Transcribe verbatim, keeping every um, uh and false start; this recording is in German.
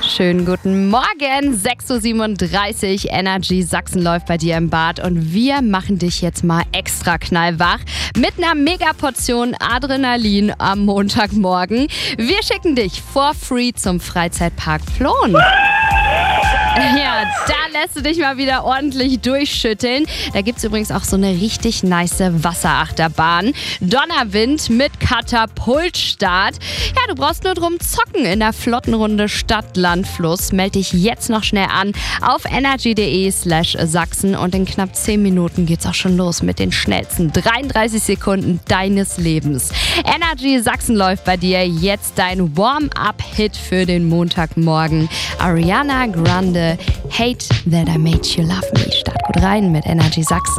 Schönen guten Morgen, sechs Uhr siebenunddreißig, Energy Sachsen läuft bei dir im Bad und wir machen dich jetzt mal extra knallwach mit einer Megaportion Adrenalin am Montagmorgen. Wir schicken dich for free zum Freizeitpark Flohen. Ja, da lässt du dich mal wieder ordentlich durchschütteln. Da gibt es übrigens auch so eine richtig nice Wasserachterbahn. Donnerwind mit Katapultstart. Ja, du brauchst nur drum zocken in der flotten Runde Stadt, Land, Fluss. Meld dich jetzt noch schnell an auf energy.de slash Sachsen und in knapp zehn Minuten geht's auch schon los mit den schnellsten dreiunddreißig Sekunden deines Lebens. Energy Sachsen läuft bei dir. Jetzt dein Warm-up-Hit für den Montagmorgen. Ariana Grande, Hate That I Made You Love Me. Start gut rein mit Energy Sachsen.